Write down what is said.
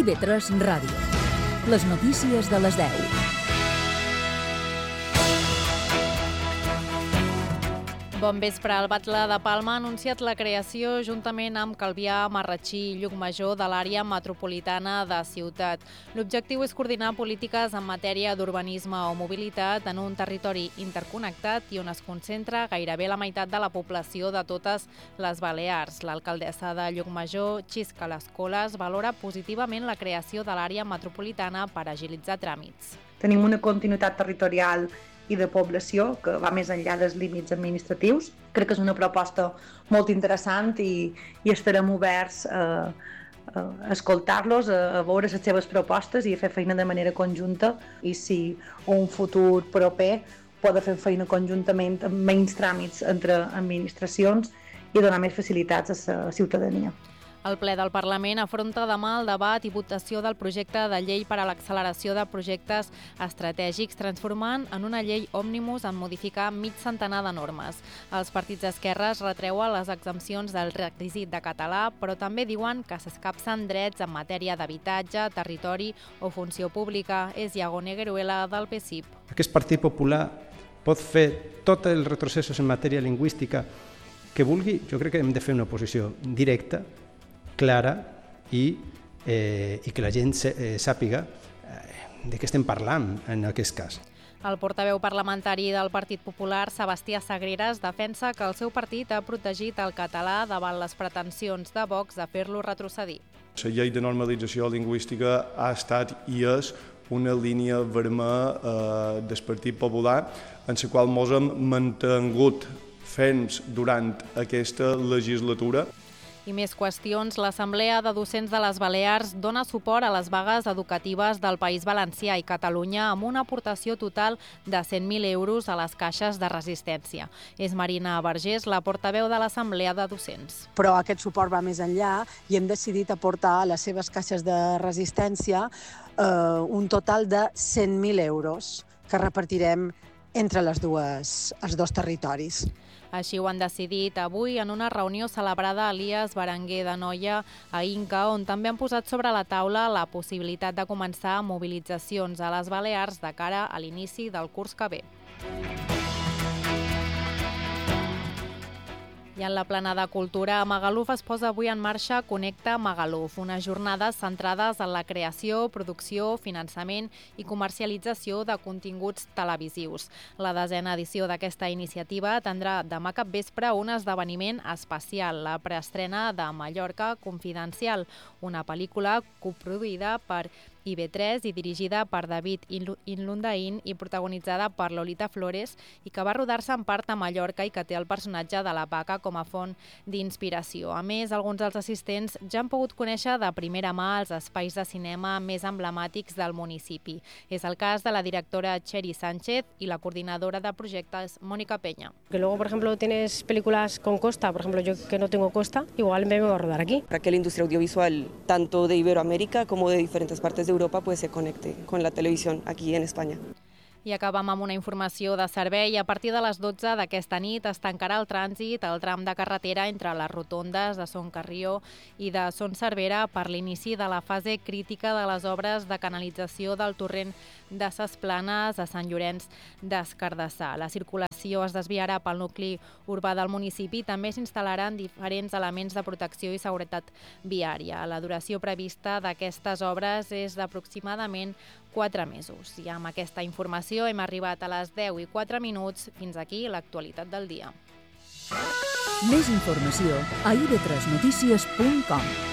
IB3 Ràdio. Les notícies de les 10. Bon vespre. El Batlle de Palma ha anunciat la creació, juntament amb Calvià, Marratxí i Llucmajor, de l'àrea metropolitana de ciutat. L'objectiu és coordinar polítiques en matèria d'urbanisme o mobilitat en un territori interconnectat i on es concentra gairebé la meitat de la població de totes les Balears. L'alcaldessa de Llucmajor, Xisca Lescoles, valora positivament la creació de l'àrea metropolitana per agilitzar tràmits. Tenim una continuïtat territorial i de població que va més enllà dels límits administratius. Crec que és una proposta molt interessant i estarem oberts a escoltar-los, a veure les seves propostes i a fer feina de manera conjunta, i si un futur proper poder fer feina conjuntament amb menys tràmits entre administracions i donar més facilitats a la ciutadania. El ple del Parlament afronta demà el debat i votació del projecte de llei per a l'acceleració de projectes estratègics, transformant en una llei òmnibus en modificar mig centenar de normes. Els partits d'esquerres retreuen les exempcions del requisit de català, però també diuen que s'escapcen drets en matèria d'habitatge, territori o funció pública. És Iago Negueruela, del PSIP. Aquest Partit Popular pot fer tots els retrocessos en matèria lingüística que vulgui. Jo crec que hem de fer una oposició directa, clara i que la gent sàpiga de què estem parlant en aquest cas. El portaveu parlamentari del Partit Popular, Sebastià Sagreras, defensa que el seu partit ha protegit el català davant les pretensions de Vox de fer-lo retrocedir. La llei de normalització lingüística ha estat i és una línia vermella del Partit Popular, en la qual ens hem mantingut ferms durant aquesta legislatura. I més qüestions. L'Assemblea de Docents de les Balears dona suport a les vagues educatives del País Valencià i Catalunya amb una aportació total de 100.000 euros a les caixes de resistència. És Marina Vergés, la portaveu de l'Assemblea de Docents. Però aquest suport va més enllà i hem decidit aportar a les seves caixes de resistència un total de 100.000 euros que repartirem entre els dos territoris. Així ho han decidit avui en una reunió celebrada a Elies Berenguer de Noia, a Inca, on també han posat sobre la taula la possibilitat de començar mobilitzacions a les Balears de cara a l'inici del curs que ve. I en la plana de cultura, a Magaluf es posa avui en marxa Connecta Magaluf, unes jornades centrades en la creació, producció, finançament i comercialització de continguts televisius. La 10a edició d'aquesta iniciativa tindrà demà capvespre un esdeveniment especial, la preestrena de Mallorca Confidencial, una pel·lícula coproduïda per IB3 i dirigida per David Inlundain i protagonitzada per Lolita Flores, i que va rodar-se en part a Mallorca i que té el personatge de la Paca com a font d'inspiració. A més, alguns dels assistents ja han pogut conèixer de primera mà els espais de cinema més emblemàtics del municipi. És el cas de la directora Txeri Sánchez i la coordinadora de projectes Mónica Peña. Que luego, por ejemplo, tienes películas con costa, por ejemplo, yo que no tengo costa, igual me voy a rodar aquí. Para que la industria audiovisual, tanto de Iberoamérica como de diferentes partes de Europa, pues se conecte con la televisión aquí en España. I acabam amb una informació de servei. A partir de les 12 d'aquesta nit es tancarà el trànsit al tram de carretera entre les rotondes de Son Carrió i de Son Cervera per l'inici de la fase crítica de les obres de canalització del torrent de Ses Planes a Sant Llorenç des Cardassar. La circulació es desviarà pel nucli urbà del municipi i també s'instal·laran diferents elements de protecció i seguretat viària. La duració prevista d'aquestes obres és d'aproximadament 4 mesos. I amb aquesta informació hem arribat a les 10:04. Fins aquí l'actualitat del dia. Més informació a ib3notícies.com.